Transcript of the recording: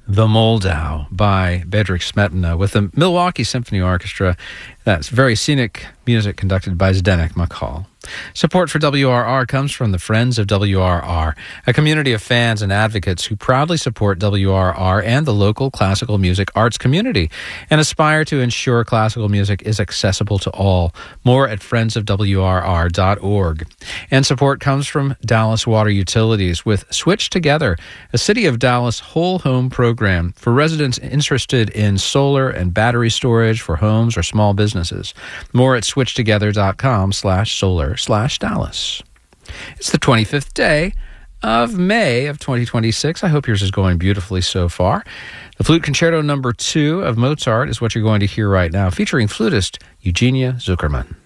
The Moldau by Bedřich Smetana with the Milwaukee Symphony Orchestra. That's very scenic music conducted by Zdeněk Makal. Support for WRR comes from the Friends of WRR, a community of fans and advocates who proudly support WRR and the local classical music arts community and aspire to ensure classical music is accessible to all. More at friendsofwrr.org. And support comes from Dallas Water Utilities with Switch Together, a City of Dallas whole home program for residents interested in solar and battery storage for homes or small businesses. More at switchtogether.com/solar/Dallas. It's the 25th day of May of 2026. I hope yours is going beautifully so far. The Flute Concerto No. 2 of Mozart is what you're going to hear right now, featuring flutist Eugenia Zuckerman.